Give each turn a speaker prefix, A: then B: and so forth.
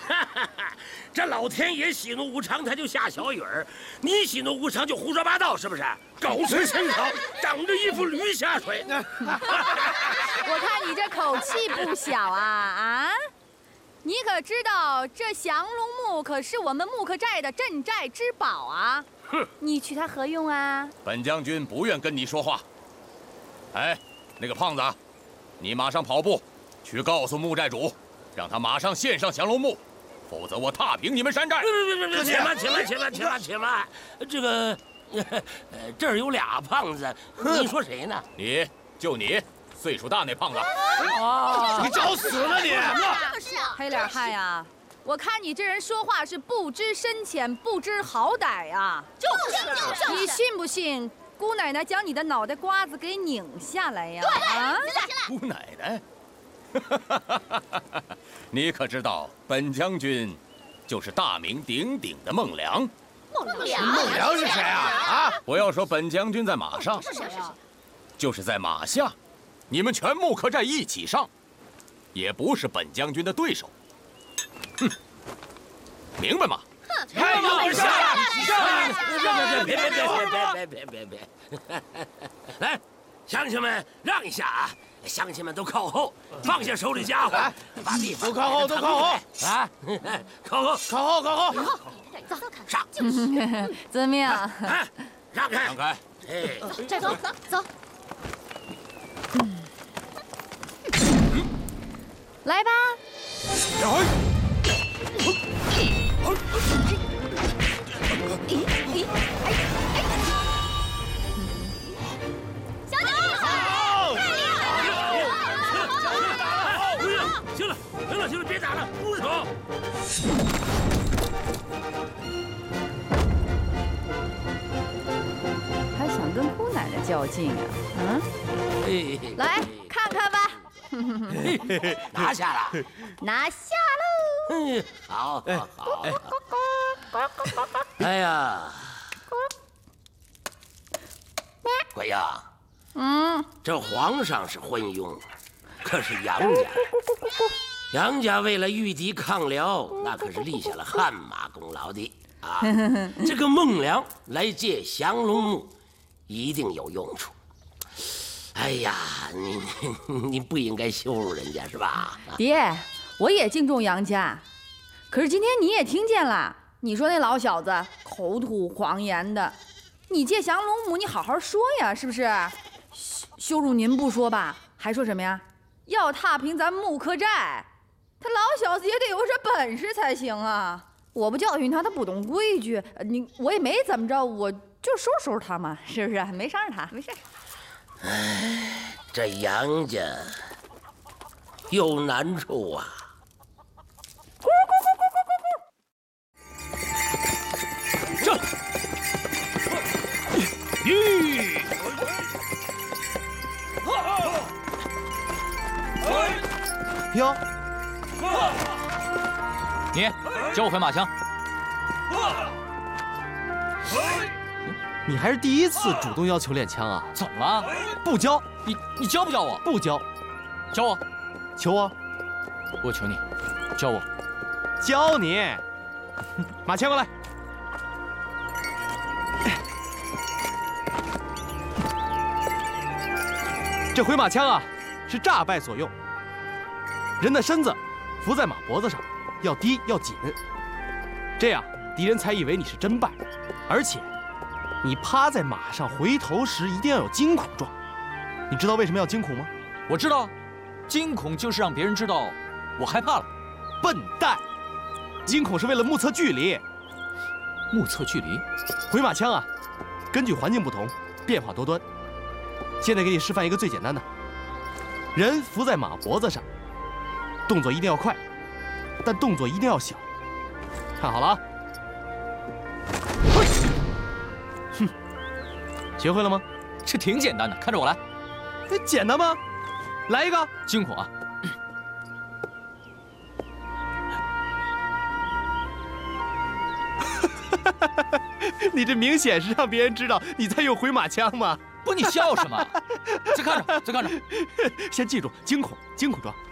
A: 这老天爷喜怒无常，他就下小雨儿；你喜怒无常就胡说八道，是不是？狗吃参考，长着一副驴下水。
B: 我看你这口气不小啊！你可知道这降龙木可是我们木克寨的镇寨之宝啊？
A: 哼！
B: 你取它何用啊？
C: 本将军不愿跟你说话。哎，那个胖子，你马上跑步去告诉木寨主，让他马上献上降龙木。 否则我踏平你们山寨！
A: 别！且慢！这个，这儿有俩胖子，你说谁呢？
C: 你，岁数大那胖子。
A: 哦，
D: 你找死呢你！
B: 黑脸汉呀，我看你这人说话是不知深浅，不知好歹呀。就是。你信不信姑奶奶将你的脑袋瓜子给拧下来呀？啊！
C: 姑奶奶。 你可知道本将军就是大名鼎鼎的孟良？
D: 孟良是谁啊？
C: 我要说本将军在马上，
B: 是谁啊？
C: 就是在马下，你们全木克寨一起上，也不是本将军的对手。哼，明白吗？
A: 太有下！别！来，乡亲们让一下啊！ 乡亲们都靠后，放下手里家伙，把地
D: 都靠后，都靠后
A: 啊！靠后，
B: 走，
A: 上！
B: 遵命。
A: 哎，让开，
C: 让开！
A: 哎，
B: 再走。来吧。
A: 行了，别打了，住手！
B: 还想跟姑奶奶较劲啊？来看看吧。
A: 拿下了，
B: 拿下喽！
A: 好。哎呀，鬼呀！这皇上是昏庸，可是杨家为了御敌抗辽，那可是立下了汗马功劳的啊！这个孟良来借降龙木，一定有用处。哎呀，你不应该羞辱人家是吧？
B: 爹，我也敬重杨家，可是今天你也听见了，你说那老小子口吐狂言的，你借降龙木，你好好说呀，是不是？羞辱您不说吧，还说什么呀？要踏平咱木克寨。 他老小子也得有这本事才行啊！我不教训他，他不懂规矩。我也没怎么着，我就收拾他嘛，是不是？没伤着他，没事。
A: 哎，这杨家有难处啊！
C: 这，
D: 哟。
E: 你教我回马枪。
D: 你还是第一次主动要求练枪啊？
E: 怎么了？
D: 不教，
E: 你教不教我？
D: 不教，
E: 教我，
D: 求我，
E: 我求你，教我，
D: 教你。马枪过来。这回马枪啊，是诈败所用。人的身子伏在马脖子上，要低要紧，这样敌人才以为你是真败。而且，你趴在马上回头时一定要有惊恐状。你知道为什么要惊恐吗？
E: 我知道，惊恐就是让别人知道我害怕了。
D: 笨蛋，惊恐是为了目测距离。
E: 目测距离？
D: 回马枪啊，根据环境不同，变化多端。现在给你示范一个最简单的：人伏在马脖子上，动作一定要快，但动作一定要小。看好了啊！哼，学会了吗？
E: 这挺简单的，看着我来。
D: 简单吗？来一个
E: 惊恐啊！
D: 你这明显是让别人知道你在用回马枪嘛？
E: 不，你笑什么？再看着，再看着。
D: 先记住惊恐，惊恐状。